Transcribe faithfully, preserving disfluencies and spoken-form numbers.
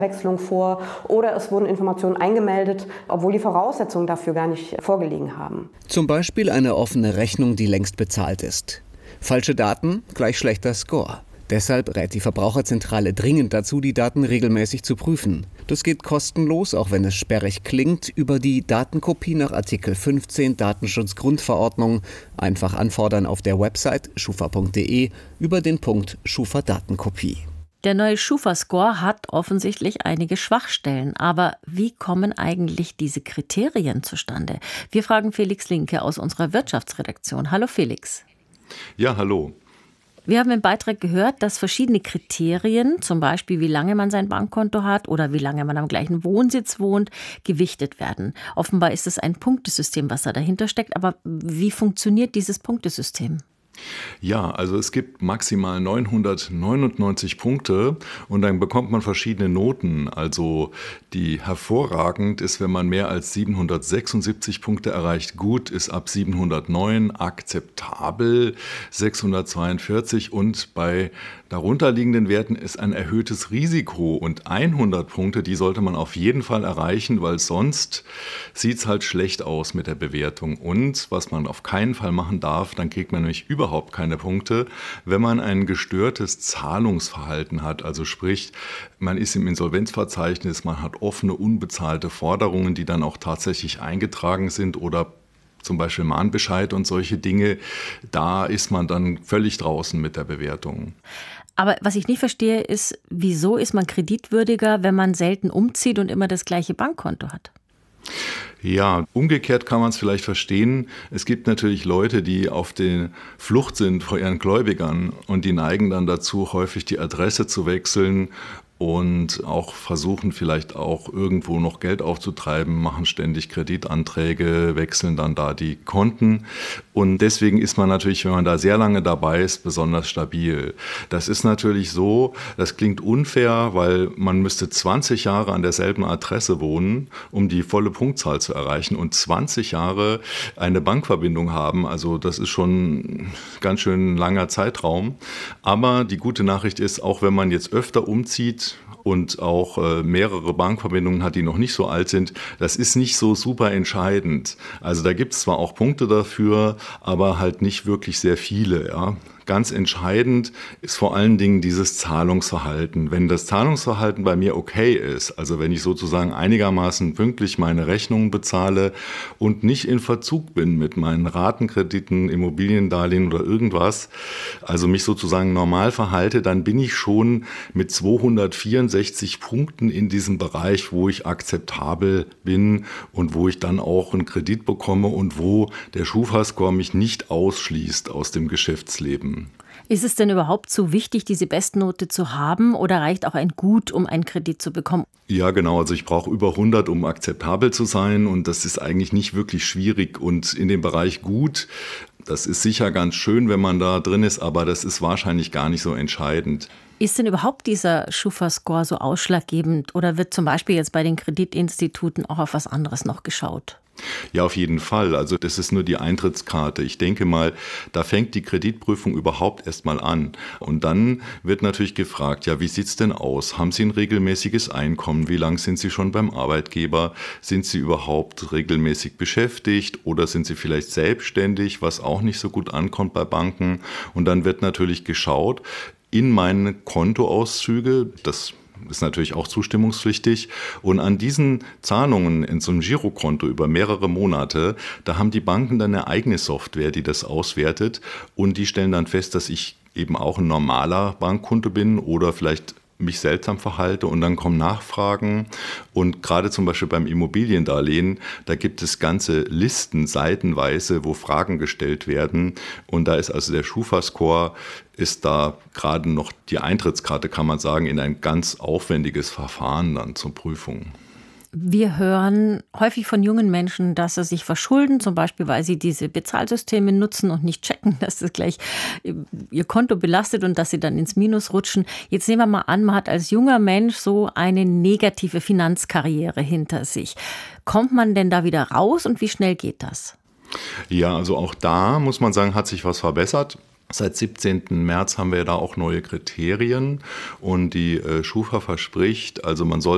Wechselung vor oder es wurden Informationen eingemeldet, obwohl die Voraussetzungen dafür gar nicht vorgelegen haben. Zum Beispiel eine offene Rechnung, die längst bezahlt ist. Falsche Daten gleich schlechter Score. Deshalb rät die Verbraucherzentrale dringend dazu, die Daten regelmäßig zu prüfen. Das geht kostenlos, auch wenn es sperrig klingt, über die Datenkopie nach Artikel fünfzehn Datenschutzgrundverordnung. Einfach anfordern auf der Website schufa punkt de über den Punkt Schufa Datenkopie. Der neue Schufa-Score hat offensichtlich einige Schwachstellen. Aber wie kommen eigentlich diese Kriterien zustande? Wir fragen Felix Linke aus unserer Wirtschaftsredaktion. Hallo Felix. Ja, hallo. Wir haben im Beitrag gehört, dass verschiedene Kriterien, zum Beispiel wie lange man sein Bankkonto hat oder wie lange man am gleichen Wohnsitz wohnt, gewichtet werden. Offenbar ist es ein Punktesystem, was da dahinter steckt. Aber wie funktioniert dieses Punktesystem? Ja, also es gibt maximal neunhundertneunundneunzig Punkte und dann bekommt man verschiedene Noten. Also die hervorragend ist, wenn man mehr als siebenhundertsechsundsiebzig Punkte erreicht. Gut ist ab siebenhundertneun, akzeptabel sechshundertzweiundvierzig und bei darunterliegenden Werten ist ein erhöhtes Risiko. Und hundert Punkte, die sollte man auf jeden Fall erreichen, weil sonst sieht es halt schlecht aus mit der Bewertung. Und was man auf keinen Fall machen darf, dann kriegt man nämlich überhaupt keine Punkte, wenn man ein gestörtes Zahlungsverhalten hat. Also sprich, man ist im Insolvenzverzeichnis, man hat offene, unbezahlte Forderungen, die dann auch tatsächlich eingetragen sind oder zum Beispiel Mahnbescheid und solche Dinge. Da ist man dann völlig draußen mit der Bewertung. Aber was ich nicht verstehe, ist, wieso ist man kreditwürdiger, wenn man selten umzieht und immer das gleiche Bankkonto hat? Ja, umgekehrt kann man es vielleicht verstehen. Es gibt natürlich Leute, die auf der Flucht sind vor ihren Gläubigern und die neigen dann dazu, häufig die Adresse zu wechseln und auch versuchen vielleicht auch irgendwo noch Geld aufzutreiben, machen ständig Kreditanträge, wechseln dann da die Konten. Und deswegen ist man natürlich, wenn man da sehr lange dabei ist, besonders stabil. Das ist natürlich so, das klingt unfair, weil man müsste zwanzig Jahre an derselben Adresse wohnen, um die volle Punktzahl zu erreichen und zwanzig Jahre eine Bankverbindung haben. Also das ist schon ein ganz schön langer Zeitraum. Aber die gute Nachricht ist, auch wenn man jetzt öfter umzieht, und auch äh, mehrere Bankverbindungen hat, die noch nicht so alt sind, das ist nicht so super entscheidend. Also da gibt es zwar auch Punkte dafür, aber halt nicht wirklich sehr viele, ja. Ganz entscheidend ist vor allen Dingen dieses Zahlungsverhalten. Wenn das Zahlungsverhalten bei mir okay ist, also wenn ich sozusagen einigermaßen pünktlich meine Rechnungen bezahle und nicht in Verzug bin mit meinen Ratenkrediten, Immobiliendarlehen oder irgendwas, also mich sozusagen normal verhalte, dann bin ich schon mit zweihundertvierundsechzig Punkten in diesem Bereich, wo ich akzeptabel bin und wo ich dann auch einen Kredit bekomme und wo der Schufa-Score mich nicht ausschließt aus dem Geschäftsleben. Ist es denn überhaupt so wichtig, diese Bestnote zu haben oder reicht auch ein Gut, um einen Kredit zu bekommen? Ja, genau. Also ich brauche über hundert, um akzeptabel zu sein und das ist eigentlich nicht wirklich schwierig. Und in dem Bereich Gut, das ist sicher ganz schön, wenn man da drin ist, aber das ist wahrscheinlich gar nicht so entscheidend. Ist denn überhaupt dieser Schufa-Score so ausschlaggebend oder wird zum Beispiel jetzt bei den Kreditinstituten auch auf was anderes noch geschaut? Ja, auf jeden Fall. Also das ist nur die Eintrittskarte. Ich denke mal, da fängt die Kreditprüfung überhaupt erst mal an. Und dann wird natürlich gefragt, ja, wie sieht's denn aus? Haben Sie ein regelmäßiges Einkommen? Wie lange sind Sie schon beim Arbeitgeber? Sind Sie überhaupt regelmäßig beschäftigt oder sind Sie vielleicht selbstständig, was auch nicht so gut ankommt bei Banken? Und dann wird natürlich geschaut in meine Kontoauszüge, das ist natürlich auch zustimmungspflichtig. Und an diesen Zahlungen in so einem Girokonto über mehrere Monate, da haben die Banken dann eine eigene Software, die das auswertet. Und die stellen dann fest, dass ich eben auch ein normaler Bankkunde bin oder vielleicht mich seltsam verhalte und dann kommen Nachfragen und gerade zum Beispiel beim Immobiliendarlehen, da gibt es ganze Listen seitenweise, wo Fragen gestellt werden und da ist also der Schufa-Score ist da gerade noch die Eintrittskarte, kann man sagen, in ein ganz aufwendiges Verfahren dann zur Prüfung. Wir hören häufig von jungen Menschen, dass sie sich verschulden, zum Beispiel, weil sie diese Bezahlsysteme nutzen und nicht checken, dass das gleich ihr Konto belastet und dass sie dann ins Minus rutschen. Jetzt nehmen wir mal an, man hat als junger Mensch so eine negative Finanzkarriere hinter sich. Kommt man denn da wieder raus und wie schnell geht das? Ja, also auch da muss man sagen, hat sich was verbessert. Seit siebzehnten März haben wir da auch neue Kriterien und die äh, Schufa verspricht, also man soll